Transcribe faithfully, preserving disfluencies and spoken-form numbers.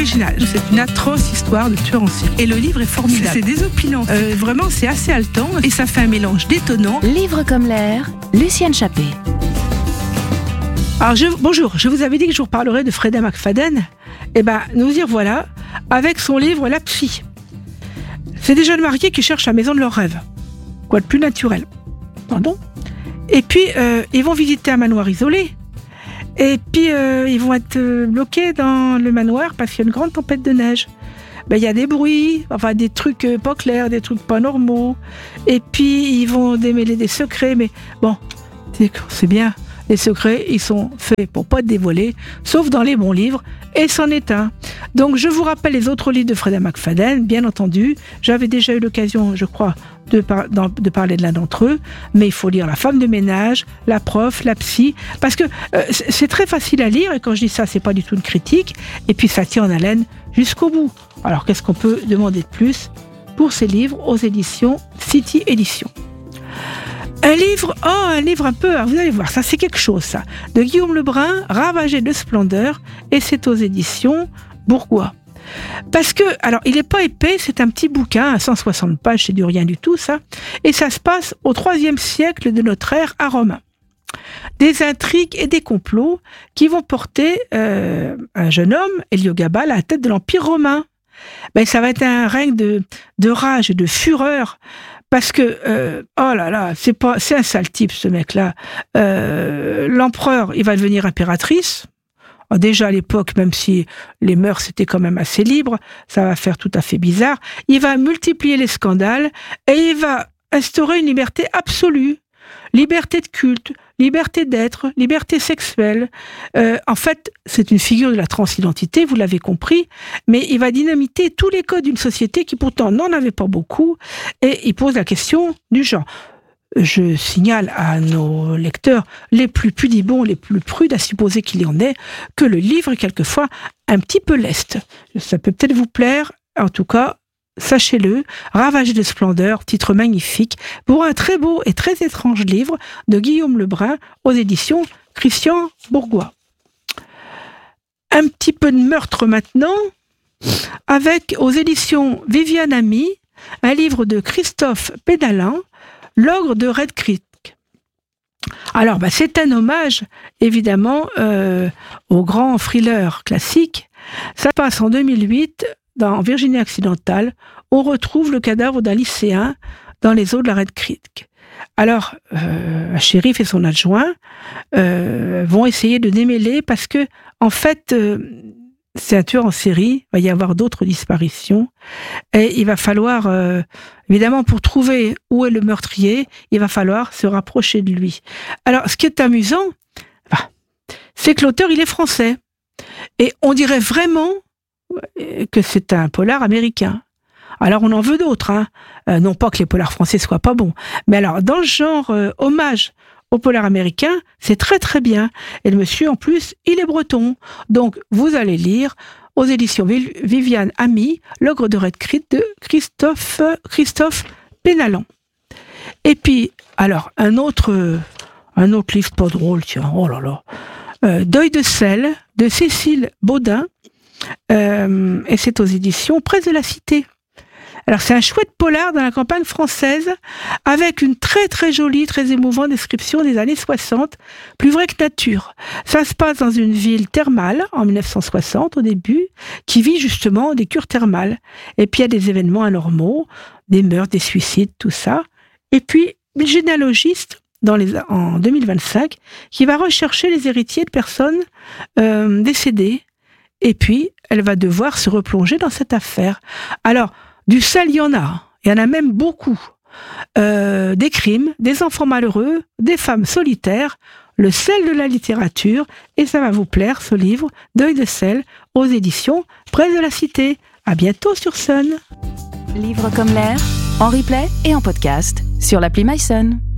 original. C'est une atroce histoire de tueur en série. Et le livre est formidable. C'est, c'est désopilant. Euh, vraiment, c'est assez haletant et ça fait un mélange détonnant. Livre comme l'air, Lucienne Chappé. Alors, je, bonjour, je vous avais dit que je vous parlerai de Freda McFadden. Eh bien, nous y revoilà avec son livre La Psy. C'est des jeunes mariés qui cherchent la maison de leurs rêves. Quoi de plus naturel? Pardon? Et puis, euh, ils vont visiter un manoir isolé. Et puis, euh, ils vont être euh, bloqués dans le manoir parce qu'il y a une grande tempête de neige. Ben, il y a des bruits, enfin des trucs euh, pas clairs, des trucs pas normaux. Et puis, ils vont démêler des secrets. Mais bon, c'est, c'est bien. Les secrets, ils sont faits pour pas être dévoilés, sauf dans les bons livres, et c'en est un. Donc, je vous rappelle les autres livres de Freda McFadden, bien entendu. J'avais déjà eu l'occasion, je crois, de, par- de parler de l'un d'entre eux, mais il faut lire La femme de ménage, La prof, La psy, parce que euh, c'est très facile à lire, et quand je dis ça, c'est pas du tout une critique, et puis ça tient en haleine jusqu'au bout. Alors, qu'est-ce qu'on peut demander de plus pour ces livres aux éditions City Éditions? Un livre, oh, un livre un peu, vous allez voir, ça c'est quelque chose, ça, de Guillaume Lebrun, Ravagé de splendeur, et c'est aux éditions Bourgois. Parce que, alors, il n'est pas épais, c'est un petit bouquin, à cent soixante pages, c'est du rien du tout, ça, et ça se passe au troisième siècle de notre ère à Rome. Des intrigues et des complots qui vont porter euh, un jeune homme, Héliogabale, à la tête de l'Empire romain. Ben, ça va être un règne de, de rage et de fureur. Parce que, euh, oh là là, c'est pas, c'est un sale type, ce mec-là. Euh, l'empereur, il va devenir impératrice. Déjà à l'époque, même si les mœurs étaient quand même assez libres, ça va faire tout à fait bizarre. Il va multiplier les scandales et il va instaurer une liberté absolue. Liberté de culte, liberté d'être, liberté sexuelle. Euh, en fait, c'est une figure de la transidentité, vous l'avez compris, mais il va dynamiter tous les codes d'une société qui pourtant n'en avait pas beaucoup, et il pose la question du genre. Je signale à nos lecteurs les plus pudibonds, les plus prudes, à supposer qu'il y en ait, que le livre est quelquefois un petit peu leste. Ça peut peut-être vous plaire, en tout cas, sachez-le, Ravagé de splendeur, titre magnifique, pour un très beau et très étrange livre de Guillaume Lebrun aux éditions Christian Bourgois. Un petit peu de meurtre maintenant, avec aux éditions Viviane Ami, un livre de Christophe Pédalin, L'ogre de Red Creek. Alors, bah, c'est un hommage, évidemment, euh, au grand thriller classique. Ça passe en deux mille huit, dans Virginie occidentale, on retrouve le cadavre d'un lycéen dans les eaux de la Red Creek. Alors, euh, un shérif et son adjoint euh, vont essayer de démêler parce que, en fait, euh, c'est un tueur en série, il va y avoir d'autres disparitions, et il va falloir, euh, évidemment, pour trouver où est le meurtrier, il va falloir se rapprocher de lui. Alors, ce qui est amusant, bah, c'est que l'auteur, il est français. Et on dirait vraiment que c'est un polar américain. Alors on en veut d'autres, hein. Euh, non pas que les polars français soient pas bons, mais alors dans le genre euh, hommage au polar américain, c'est très très bien. Et le monsieur en plus, il est breton. Donc vous allez lire aux éditions Viviane Ami, L'ogre de Red Creek de Christophe Christophe Pénalan. Et puis alors un autre euh, un autre livre pas drôle, tiens, oh là là, euh, Deuil de sel de Cécile Baudin. Euh, et c'est aux éditions Presse de la Cité. Alors c'est un chouette polar dans la campagne française avec une très très jolie, très émouvante description des années soixante, plus vrai que nature. Ça se passe dans une ville thermale en dix-neuf cent soixante au début, qui vit justement des cures thermales. Et puis il y a des événements anormaux, des meurtres, des suicides, tout ça. Et puis une généalogiste dans les, en deux mille vingt-cinq qui va rechercher les héritiers de personnes euh, décédées. Et puis, elle va devoir se replonger dans cette affaire. Alors, du sel, il y en a. Il y en a même beaucoup. Euh, des crimes, des enfants malheureux, des femmes solitaires, le sel de la littérature. Et ça va vous plaire, ce livre, Deuil de sel, aux éditions Presse de la Cité. À bientôt sur Sun. Livre comme l'air, en replay et en podcast, sur l'appli MySun.